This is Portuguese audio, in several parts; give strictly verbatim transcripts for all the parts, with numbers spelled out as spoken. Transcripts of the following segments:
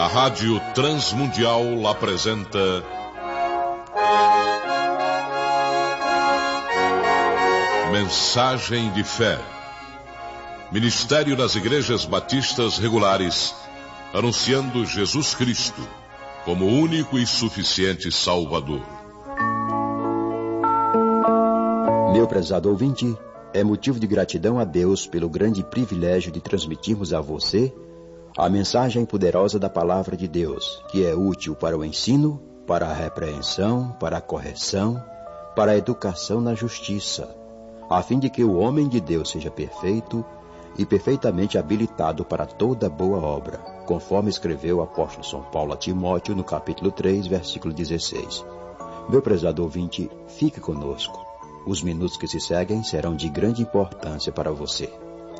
A Rádio Transmundial apresenta Mensagem de Fé. Ministério das Igrejas Batistas Regulares, anunciando Jesus Cristo como único e suficiente Salvador. Meu prezado ouvinte, é motivo de gratidão a Deus pelo grande privilégio de transmitirmos a você a mensagem poderosa da Palavra de Deus, que é útil para o ensino, para a repreensão, para a correção, para a educação na justiça, a fim de que o homem de Deus seja perfeito e perfeitamente habilitado para toda boa obra, conforme escreveu o apóstolo São Paulo a Timóteo no capítulo três, versículo dezesseis. Meu prezado ouvinte, fique conosco. Os minutos que se seguem serão de grande importância para você.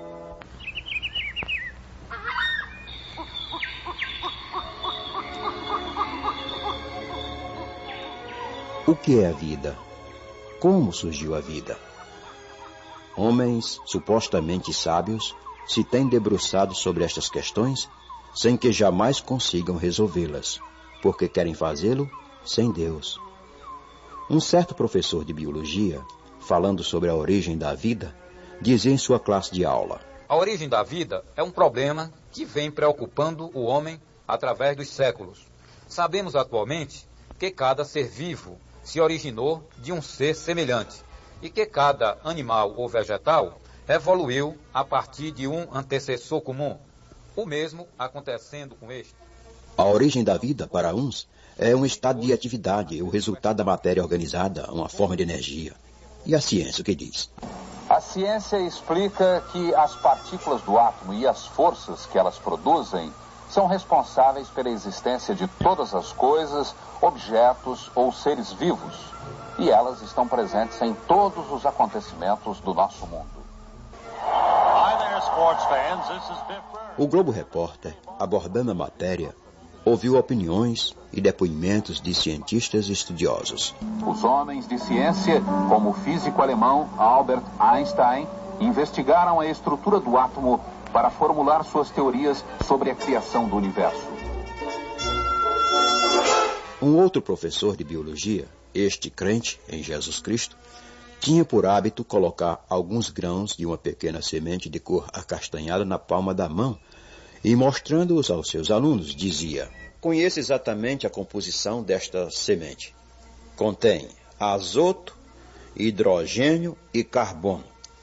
O que é a vida? Como surgiu a vida? Homens supostamente sábios se têm debruçado sobre estas questões sem que jamais consigam resolvê-las, porque querem fazê-lo sem Deus. Um certo professor de biologia, falando sobre a origem da vida, dizia em sua classe de aula: a origem da vida é um problema que vem preocupando o homem através dos séculos. Sabemos atualmente que cada ser vivo se originou de um ser semelhante e que cada animal ou vegetal evoluiu a partir de um antecessor comum, o mesmo acontecendo com este. A origem da vida, para uns, é um estado de atividade, o resultado da matéria organizada, uma forma de energia. E a ciência, o que diz? A ciência explica que as partículas do átomo e as forças que elas produzem são responsáveis pela existência de todas as coisas, objetos ou seres vivos. E elas estão presentes em todos os acontecimentos do nosso mundo. O Globo Repórter, abordando a matéria, ouviu opiniões e depoimentos de cientistas estudiosos. Os homens de ciência, como o físico alemão Albert Einstein, investigaram a estrutura do átomo para formular suas teorias sobre a criação do universo. Um outro professor de biologia, este crente em Jesus Cristo, tinha por hábito colocar alguns grãos de uma pequena semente de cor acastanhada na palma da mão e, mostrando-os aos seus alunos, dizia: conheço exatamente a composição desta semente. Contém azoto, hidrogênio e carbono.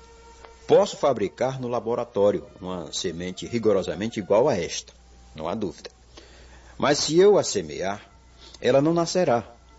Posso fabricar no laboratório uma semente rigorosamente igual a esta, não há dúvida. Mas se eu a semear, ela não nascerá.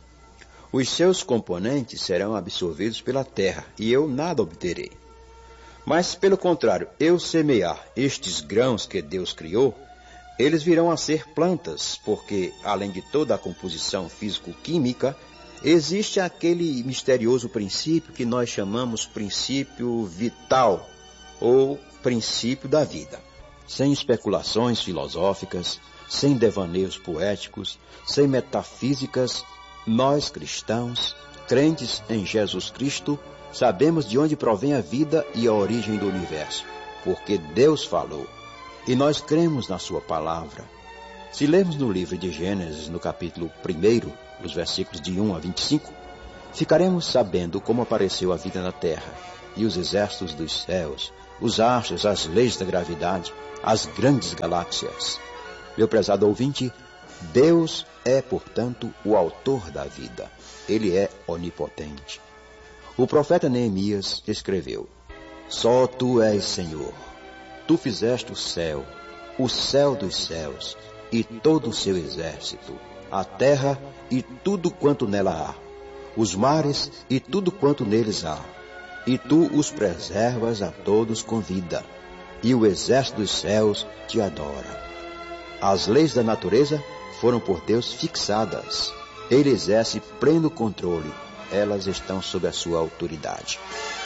Os seus componentes serão absorvidos pela terra e eu nada obterei. Mas, pelo contrário, eu semear estes grãos que Deus criou, eles virão a ser plantas, porque, além de toda a composição físico-química, existe aquele misterioso princípio que nós chamamos princípio vital, ou princípio da vida. Sem especulações filosóficas, sem devaneios poéticos, sem metafísicas, nós cristãos, crentes em Jesus Cristo, sabemos de onde provém a vida e a origem do universo, porque Deus falou. E nós cremos na sua palavra. Se lermos no livro de Gênesis, no capítulo primeiro, os versículos de um a vinte e cinco, ficaremos sabendo como apareceu a vida na terra, e os exércitos dos céus, os astros, as leis da gravidade, as grandes galáxias. Meu prezado ouvinte, Deus é, portanto, o autor da vida. Ele é onipotente. O profeta Neemias escreveu: só tu és Senhor. Tu fizeste o céu, o céu dos céus, e todo o seu exército, a terra e tudo quanto nela há, os mares e tudo quanto neles há. E tu os preservas a todos com vida, e o exército dos céus te adora. As leis da natureza foram por Deus fixadas. Ele exerce pleno controle. Elas estão sob a sua autoridade.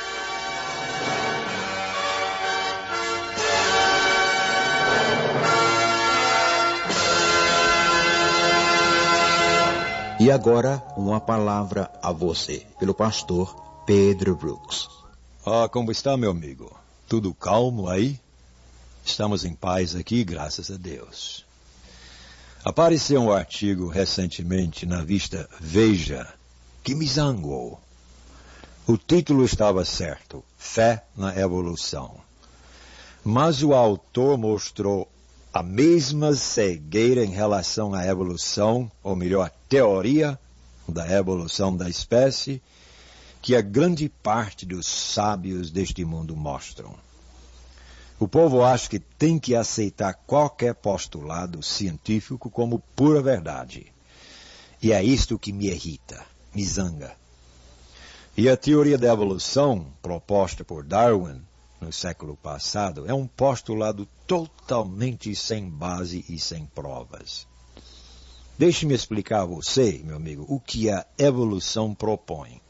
E agora, uma palavra a você, pelo pastor Pedro Brooks. Ah, como está, meu amigo? Tudo calmo aí? Estamos em paz aqui, graças a Deus. Apareceu um artigo recentemente na revista Veja que me zangou. O título estava certo, Fé na Evolução. Mas o autor mostrou a mesma cegueira em relação à evolução, ou melhor, a teoria da evolução da espécie, que a grande parte dos sábios deste mundo mostram. O povo acha que tem que aceitar qualquer postulado científico como pura verdade. E é isto que me irrita, me zanga. E a teoria da evolução, proposta por Darwin no século passado, é um postulado totalmente sem base e sem provas. Deixe-me explicar a você, meu amigo, o que a evolução propõe.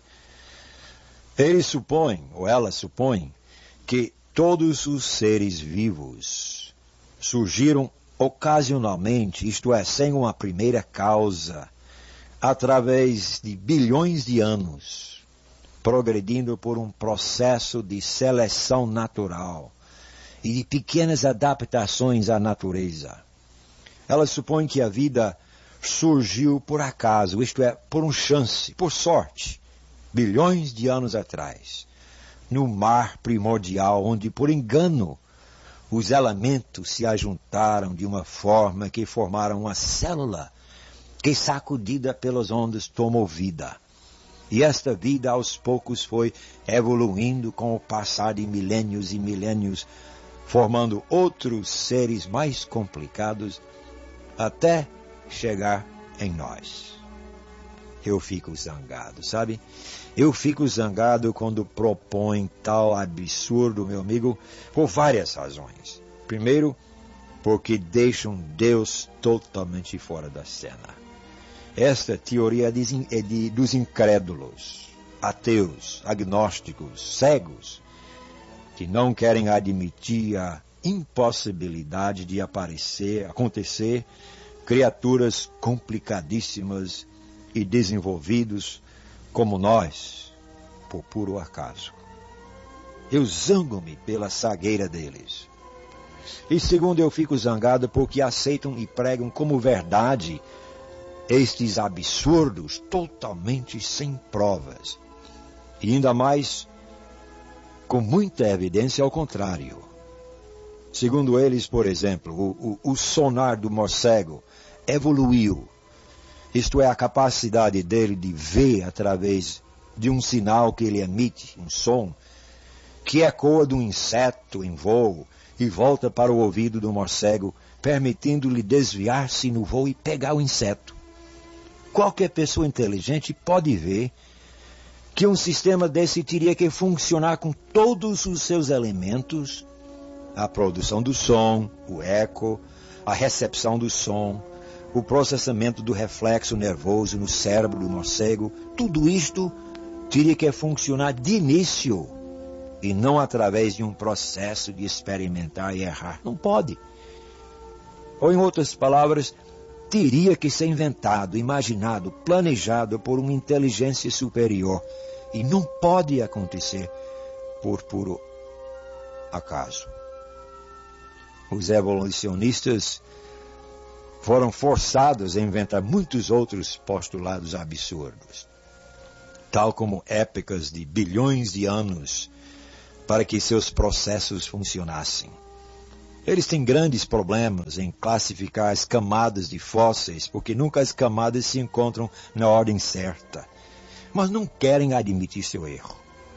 Ele supõe, ou ela supõe, que todos os seres vivos surgiram ocasionalmente, isto é, sem uma primeira causa, através de bilhões de anos, progredindo por um processo de seleção natural e de pequenas adaptações à natureza. Ela supõe que a vida surgiu por acaso, isto é, por um chance, por sorte, bilhões de anos atrás, no mar primordial, onde, por engano, os elementos se ajuntaram de uma forma que formaram uma célula que, sacudida pelas ondas, tomou vida. E esta vida, aos poucos, foi evoluindo com o passar de milênios e milênios, formando outros seres mais complicados, até chegar em nós. Eu fico zangado, sabe? Eu fico zangado quando propõem tal absurdo, meu amigo, por várias razões. Primeiro, porque deixam Deus totalmente fora da cena. Esta teoria é, de, é de, dos incrédulos, ateus, agnósticos, cegos, que não querem admitir a impossibilidade de aparecer, acontecer criaturas complicadíssimas e desenvolvidos como nós, por puro acaso. Eu zango-me pela cegueira deles. E segundo, eu fico zangado porque aceitam e pregam como verdade estes absurdos totalmente sem provas. E ainda mais, com muita evidência ao contrário. Segundo eles, por exemplo, o, o, o sonar do morcego evoluiu. Isto é, a capacidade dele de ver através de um sinal que ele emite, um som, que ecoa de um inseto em voo e volta para o ouvido do morcego, permitindo-lhe desviar-se no voo e pegar o inseto. Qualquer pessoa inteligente pode ver que um sistema desse teria que funcionar com todos os seus elementos, a produção do som, o eco, a recepção do som, o processamento do reflexo nervoso no cérebro do morcego, tudo isto teria que funcionar de início e não através de um processo de experimentar e errar. Não pode. Ou, em outras palavras, teria que ser inventado, imaginado, planejado por uma inteligência superior. E não pode acontecer por puro acaso. Os evolucionistas foram forçados a inventar muitos outros postulados absurdos, tal como épocas de bilhões de anos para que seus processos funcionassem. Eles têm grandes problemas em classificar as camadas de fósseis, porque nunca as camadas se encontram na ordem certa, mas não querem admitir seu erro.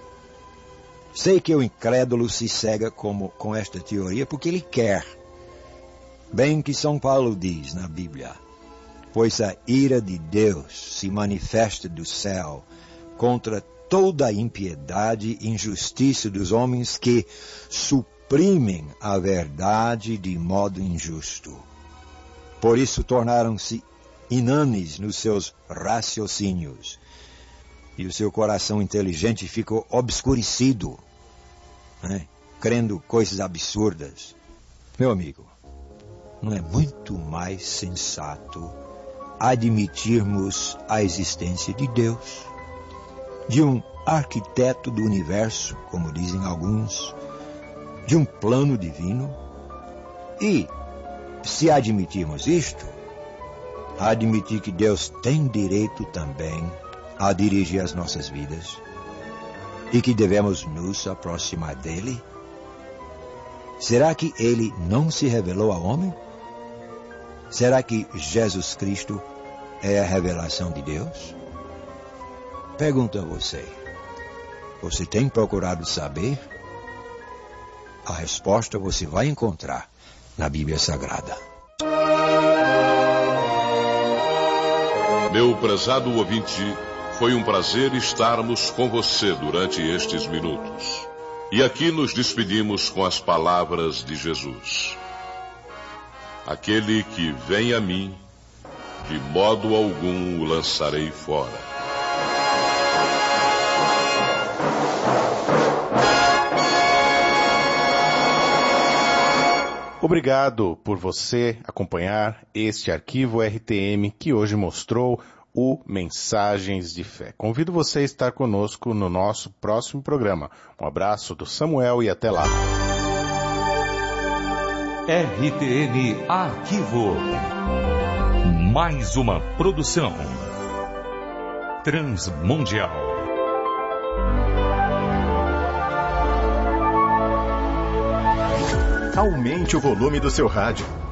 Sei que o incrédulo se cega como, com esta teoria porque ele quer. Bem que São Paulo diz na Bíblia, pois a ira de Deus se manifesta do céu contra toda a impiedade e injustiça dos homens que suprimem a verdade de modo injusto. Por isso tornaram-se inanes nos seus raciocínios, e o seu coração inteligente ficou obscurecido, né, crendo coisas absurdas. Meu amigo, não é muito mais sensato admitirmos a existência de Deus, de um arquiteto do universo, como dizem alguns, de um plano divino? E, se admitirmos isto, a admitir que Deus tem direito também a dirigir as nossas vidas e que devemos nos aproximar dele? Será que ele não se revelou ao homem? Será que Jesus Cristo é a revelação de Deus? Pergunto a você. Você tem procurado saber? A resposta você vai encontrar na Bíblia Sagrada. Meu prezado ouvinte, foi um prazer estarmos com você durante estes minutos. E aqui nos despedimos com as palavras de Jesus. Aquele que vem a mim, de modo algum o lançarei fora. Obrigado por você acompanhar este arquivo R T M que hoje mostrou o Mensagens de Fé. Convido você a estar conosco no nosso próximo programa. Um abraço do Samuel e até lá. R T M Arquivo. Mais uma produção transmundial. Aumente o volume do seu rádio.